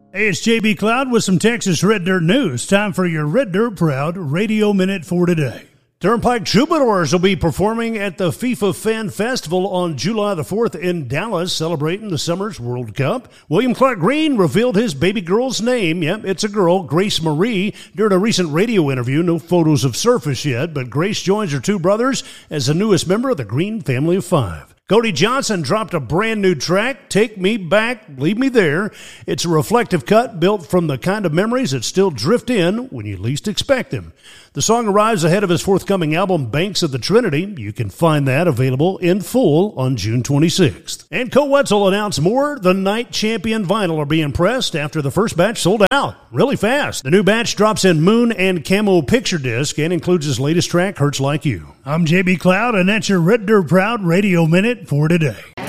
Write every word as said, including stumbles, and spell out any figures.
Hey, it's J B Cloud with some Texas Red Dirt news. Time for your Red Dirt Proud Radio Minute for today. Turnpike Troubadours will be performing at the FIFA Fan Festival on July the fourth in Dallas, celebrating the Summer's World Cup. William Clark Green revealed his baby girl's name. Yep, it's a girl, Grace Marie, during a recent radio interview. No photos have surfaced yet, but Grace joins her two brothers as the newest member of the Green family of five. Cody Johnson dropped a brand new track, Take Me Back, Leave Me There. It's a reflective cut built from the kind of memories that still drift in when you least expect them. The song arrives ahead of his forthcoming album, Banks of the Trinity. You can find that available in full on June twenty-sixth. And Co Wetzel announced more The Night Champion vinyl are being pressed after the first batch sold out really fast. The new batch drops in Moon and Camo picture disc and includes his latest track, Hurts Like You. I'm J B Cloud, and that's your Red Dirt Proud Radio Minute for today.